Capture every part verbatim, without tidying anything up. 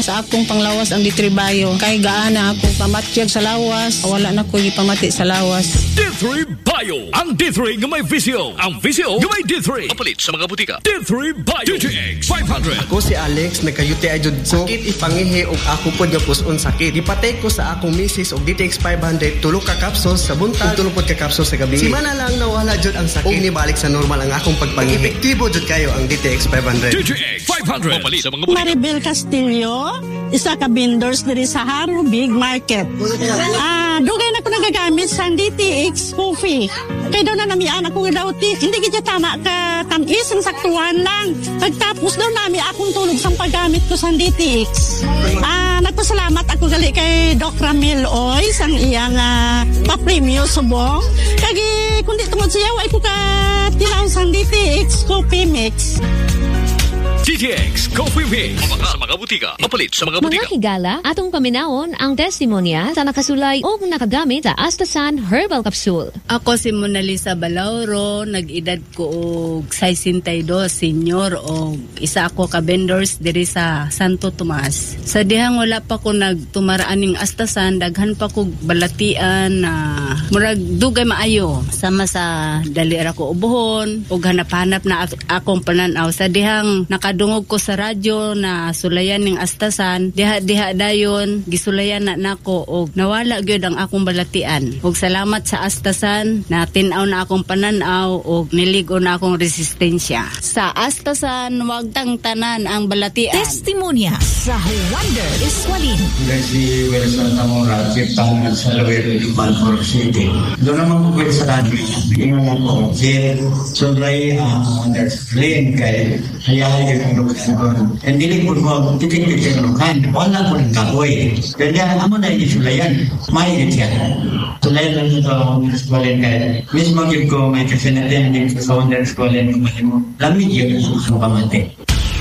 sa akong panglawas ang ditribayo. Kay gaana akong pamatyag sa lawas, wala na ko ipamati sa lawas. D three Bio, ang D three nga may visio. Ang visio nga may D three. Mapalit sa mga butika. D three Bio. D T X five hundred. Ako si Alex, nagkayuti ay jud ko. Sakit ipangihi og ako pod nga puson sakit. Ipatay ko sa akong misis og D T X five hundred tulo ka capsules sa buntag, tulo pod ka capsules sa gabi. Si mana lang nawala jud ang sakit. Ni balik sa normal ang akong pagpangihi. Epektibo jud kayo ang D T X five hundred. D T X five hundred. Mapalit sa mga butika. Maribel Castillo, isa ka vendors diri sa Haro Big Market. Ah, dugay na ko nagagamit sa D T X coffee. Kay daw na namian ako nga daw ti, hindi kita tama ka tamis ang saktuan lang. Pagtapos daw nami akong tulog sa paggamit ko sa D T X. Ah, nagpasalamat ako gali kay Doc Ramil Oy sang iyang uh, pa-premium subong. Kagi kundi tungod siya way ko ka tilaw sa D T X coffee mix. D T X Coffee Mix. Mabaka sa mga butika. Mapalit sa mga butika. Mga higala, atong paminawon ang testimonya sa nakasulay o nakagamit sa Astasan Herbal Capsule. Ako si Mona Lisa Balauro, nag-edad ko og sesenta-dos, senior o isa ako ka vendors diri sa Santo Tomas. Sa dihang wala pa ko nagtumaraan ning Astasan, daghan pa ko balatian na uh, murag dugay maayo sama sa dali ra ko ubuhon ug hanap-hanap na akong pananaw sa dihang naka dungog ko sa radyo na sulayan ning Astasan, diha-diha dayon gisulayan na nako og nawala gyud ang akong balatian. Og salamat sa Astasan na tin-aw na akong pananaw og niligo na akong resistensya. Sa Astasan wag tang tanan ang balatian. Testimonya sa Wonder Esqualin. Si Wilson Tamora, Kiptangan sa Lower Balfour City. Doon naman po sa radyo. Ingat ko, si Sundray Wonder Esqualin kay hayahaya ang lukan ko. And dili po ko titik-titik ang lukan. Wala po ng kahoy. Kaya amo na isulayan. May ityan. Sulayan lang ito ang eskwalin kaya. Mismo yun ko may kasinatan din sa Wonder Esqualin kumahin mo. Lamig yun ang pamante.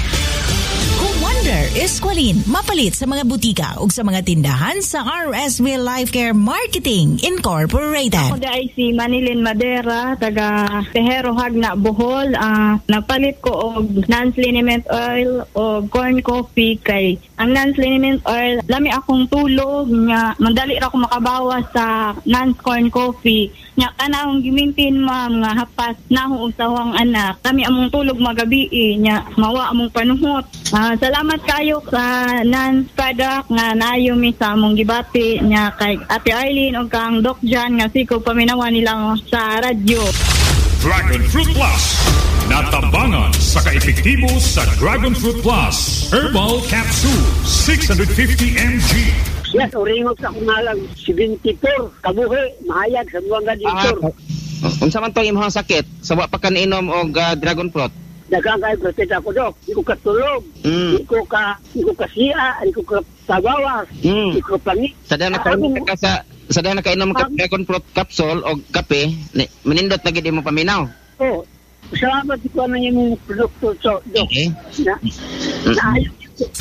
Esqualin, mapalit sa mga butika ug sa mga tindahan sa R S V Life Care Marketing Incorporated. Ako da ay si Manilin Madera, taga Tejero Hagna, Bohol. Uh, napalit ko og non-liniment oil o corn coffee kay ang non-liniment oil, lami akong tulog nga mandali ra ko makabawas sa non-corn coffee. Nya kanang gimintin ma'am nga hapas na og sawang anak. Kami among tulog magabi nya mawa among panuhot. Uh, salamat kayo sa non-product nga naayo mi sa among gibati nya kay Ate Arlene o kang Doc Jan nga siko paminawan nila sa radyo. Dragon Fruit Plus. Natabangan sa kaepektibo sa Dragon Fruit Plus Herbal Capsule six hundred fifty milligrams. Yes, oringog sa kumalang seventy-four kabuhi mahayag sa buwang gadiktor. Ah, unsa man tong imong sakit? Sa wa pa kan inom og uh, Dragon Fruit? Dagang kay protein ako dok. Di ko katulog. Mm. Di ko ka, di ko kasiya, di ko ka tabawas. Mm. Di ko pangit. Sa dahil nakainom ka sa sa dahil nakainom ka Dragon Fruit capsule o kape, manindot na gid mo paminaw. Oo. Salamat ko na yung produkto so dok. Okay. Na, naayon.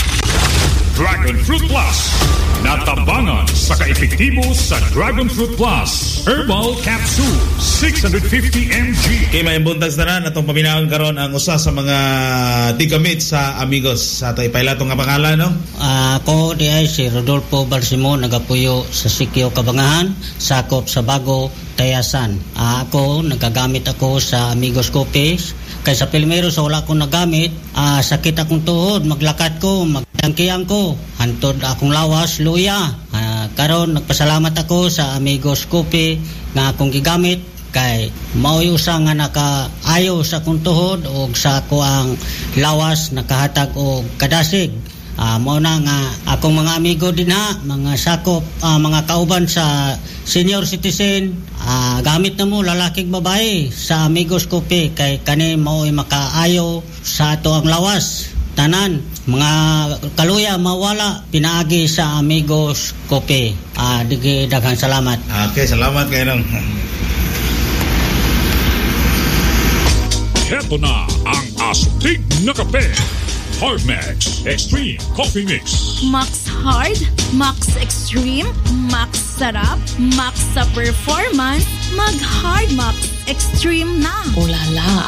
Dragon Fruit Plus. Natabangan sa kaepektibo sa Dragon Fruit Plus Herbal Capsule six hundred fifty milligrams. Kay may buntas na na atong paminawan karon ang usa sa mga tigamit sa amigos sa ato ipailato nga pangalan no. Uh, ako di ay si Rodolfo Balsimon, nagapuyo sa Sikyo Kabangahan, sakop sa Bago, Tayasan. Uh, ako nagagamit ako sa Amigos Coffees. Kay sa Pilmero sa wala akong nagamit, uh, sakit akong tuhod, maglakad ko, magtangkiyang ko, hantod akong lawas, luya. Uh, karon nagpasalamat ako sa Amigos Coffee nga akong gigamit kay maoy usa nga nakaayo sa akong tuhod o sa ako ang lawas nakahatag og kadasig. Uh, mo na nga akong mga amigo din ha, mga sakop, uh, mga kauban sa senior citizen, uh, gamit na mo lalaking babae sa Amigos Coffee kay kani mao'y makaayo sa ato ang lawas. Tanan, mga kaluya mawala pinaagi sa Amigos Coffee. Uh, digi daghang salamat. Okay, salamat kayo nang. Heto na ang astig na kape. Hard Max Extreme Coffee Mix. Max Hard, Max Extreme, Max Sarap, Max sa performance, mag Hard Max Extreme na. Ulala,